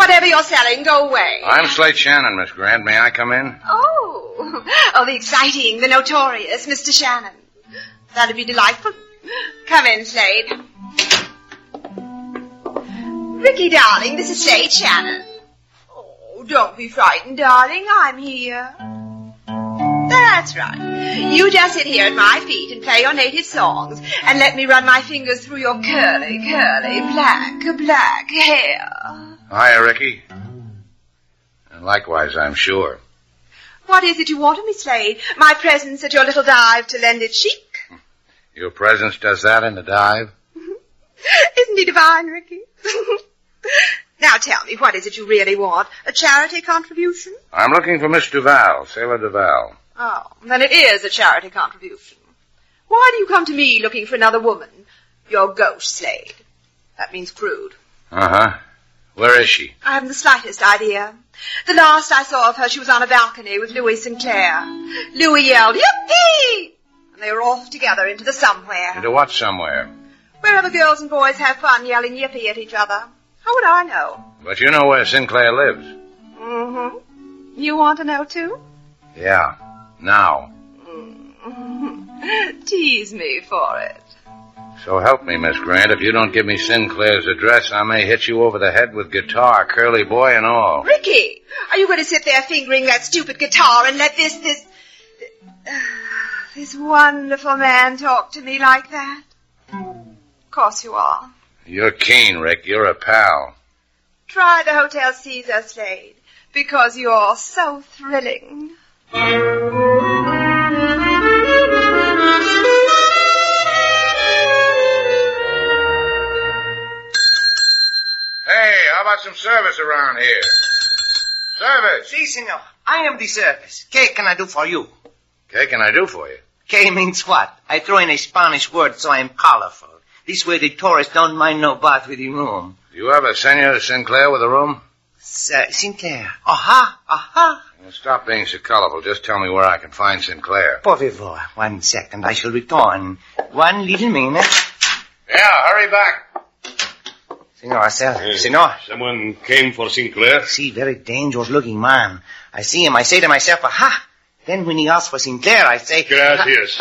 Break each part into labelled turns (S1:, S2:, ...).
S1: Whatever you're selling, go away.
S2: I'm Slade Shannon, Miss Grant. May I come in?
S1: Oh, the exciting, the notorious Mr. Shannon. That'd be delightful. Come in, Slade. Ricky, darling, this is Slade Shannon. Oh, don't be frightened, darling. I'm here. That's right. You just sit here at my feet and play your native songs and let me run my fingers through your curly, black hair.
S2: Hi, Ricky. And likewise, I'm sure.
S1: What is it you want of me, Slade? My presence at your little dive to lend it chic?
S2: Your presence does that in the dive?
S1: Isn't he divine, Ricky? Now tell me, what is it you really want? A charity contribution?
S2: I'm looking for Miss Duval, Sailor Duval.
S1: Oh, then it is a charity contribution. Why do you come to me looking for another woman? You're ghost, Slade. That means crude.
S2: Uh-huh. Where is she?
S1: I haven't the slightest idea. The last I saw of her, she was on a balcony with Louis Sinclair. Louis yelled, "Yippee!" And they were off together into the somewhere.
S2: Into what somewhere?
S1: Wherever girls and boys have fun yelling yippee at each other. How would I know?
S2: But you know where Sinclair lives.
S1: Mm-hmm. You want to know, too?
S2: Yeah. Now.
S1: Mm-hmm. Tease me for it.
S2: So help me, Miss Grant. If you don't give me Sinclair's address, I may hit you over the head with guitar, curly boy and all.
S1: Ricky, are you going to sit there fingering that stupid guitar and let this wonderful man talk to me like that? Of course you are.
S2: You're keen, Rick. You're a pal.
S1: Try the Hotel Caesar, Slade, because you're so thrilling.
S2: Hey, how about some service around here? Service!
S3: Si, senor. I am the service. ¿Qué can I do for you?
S2: ¿Qué can I do for you?
S3: ¿Qué means what? I throw in a Spanish word so I am colorful. This way the tourists don't mind no bath with the room.
S2: Do you have a Senor Sinclair with a room?
S3: Sinclair. Aha.
S2: Well, stop being so colorful. Just tell me where I can find Sinclair.
S3: Por favor. 1 second. I shall return. 1 little minute.
S2: Yeah, hurry back.
S3: Senor, senor.
S4: Someone came for Sinclair?
S3: See, very dangerous looking man. I see him. I say to myself, aha. Then when he asks for Sinclair, I say...
S4: Gracias.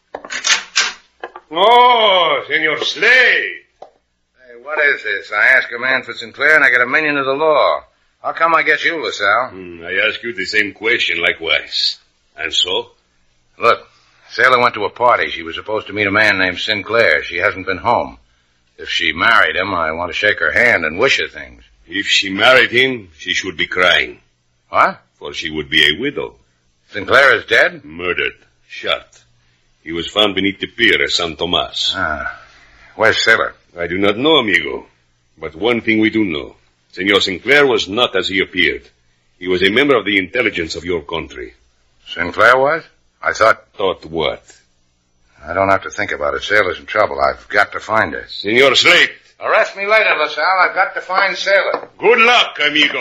S4: Oh, Senor Slade.
S2: Hey, what is this? I ask a man for Sinclair and I get a minion of the law. How come I get you, LaSalle?
S4: I ask you the same question likewise. And so?
S2: Look, Sailor went to a party. She was supposed to meet a man named Sinclair. She hasn't been home. If she married him, I want to shake her hand and wish her things.
S4: If she married him, she should be crying.
S2: What?
S4: For she would be a widow.
S2: Sinclair is dead?
S4: Murdered. Shot. He was found beneath the pier at San Tomas.
S2: Ah. Where's Sailor?
S4: I do not know, amigo. But one thing we do know. Senor Sinclair was not as he appeared. He was a member of the intelligence of your country.
S2: Sinclair was? I thought...
S4: Thought what?
S2: I don't have to think about it. Sailor's in trouble. I've got to find her.
S4: Senor Slade.
S2: Arrest me later, LaSalle. I've got to find Sailor.
S4: Good luck, amigo.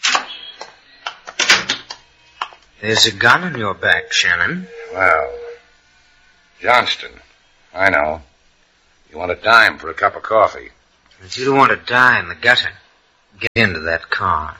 S5: There's a gun on your back, Shannon.
S2: Well, Johnston. I know. You want a dime for a cup of coffee.
S5: But you don't want to die in the gutter. Get into that car.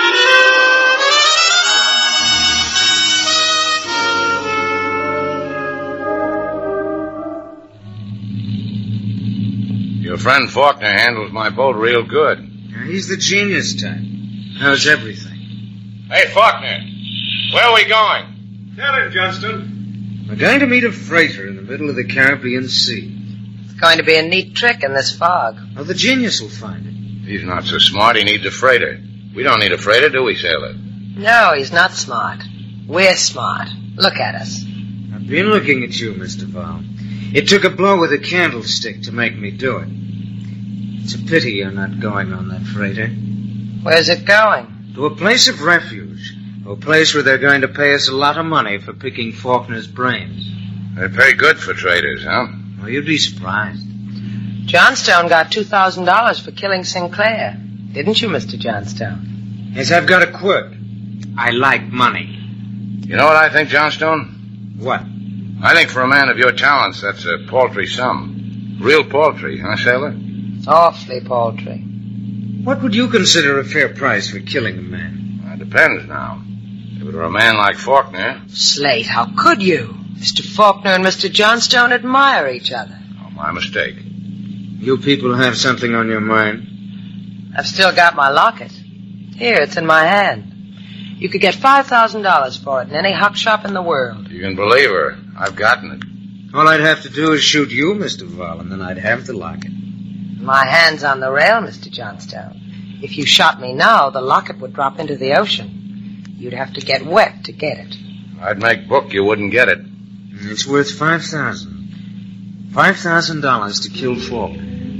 S2: Your friend Faulkner handles my boat real good.
S5: Yeah, he's the genius type. Knows everything.
S2: Hey, Faulkner. Where are we going?
S4: Tell him, Johnston.
S5: We're going to meet a freighter in the middle of the Caribbean Sea.
S6: It's going to be a neat trick in this fog.
S5: Oh, the genius will find it.
S2: He's not so smart. He needs a freighter. We don't need a freighter, do we, Sailor?
S6: No, he's not smart. We're smart. Look at us.
S5: I've been looking at you, Mr. Val. It took a blow with a candlestick to make me do it. It's a pity you're not going on that freighter.
S6: Where's it going?
S5: To a place of refuge. A place where they're going to pay us a lot of money for picking Faulkner's brains.
S2: They pay good for traders, huh?
S5: Well, you'd be surprised.
S6: Johnstone got $2,000 for killing Sinclair. Didn't you, Mr. Johnstone?
S5: Yes, I've got a quirk. I like money.
S2: You know what I think, Johnstone?
S5: What?
S2: I think for a man of your talents, that's a paltry sum. Real paltry, huh, Sailor?
S6: Awfully paltry.
S5: What would you consider a fair price for killing a man?
S2: It depends now. If it were a man like Faulkner...
S6: Slate, how could you? Mr. Faulkner and Mr. Johnstone admire each other.
S2: Oh, my mistake.
S5: You people have something on your mind?
S6: I've still got my locket. Here, it's in my hand. You could get $5,000 for it in any huck shop in the world.
S2: You can believe her. I've gotten it.
S5: All I'd have to do is shoot you, Mr. Val, and then I'd have the locket.
S6: My hand's on the rail, Mr. Johnstone. If you shot me now, the locket would drop into the ocean. You'd have to get wet to get it.
S2: I'd make book you wouldn't get it.
S5: It's worth $5,000. $5,000 to kill Faulkner.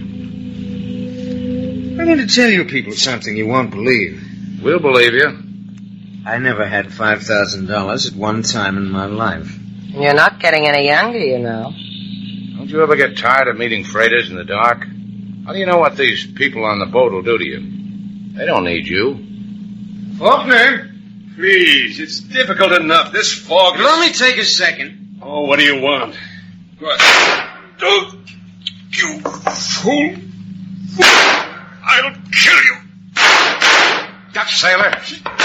S5: I'm going to tell you people something you won't believe.
S2: We'll believe you.
S5: I never had $5,000 at one time in my life.
S6: You're not getting any younger, you know.
S2: Don't you ever get tired of meeting freighters in the dark? How do you know what these people on the boat will do to you? They don't need you.
S4: Faulkner? Please, it's difficult enough. This fog
S5: It'll only take a second.
S4: Oh, what do you want? What? Don't, you fool. I'll kill you.
S2: Duck, sailor.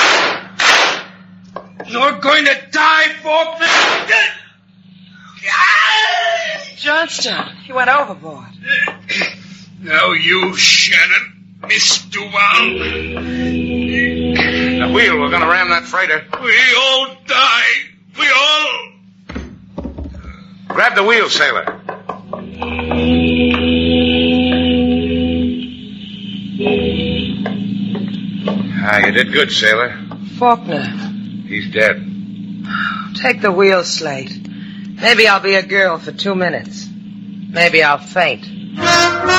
S4: You're going to die, Faulkner.
S6: Johnstone, you went overboard.
S4: Now you, Shannon, Miss Duval.
S2: The wheel, we're going to ram that freighter.
S4: We all die. We all...
S2: Grab the wheel, sailor. You did good, sailor.
S6: Faulkner.
S2: He's dead.
S6: Take the wheel, Slate. Maybe I'll be a girl for 2 minutes. Maybe I'll faint.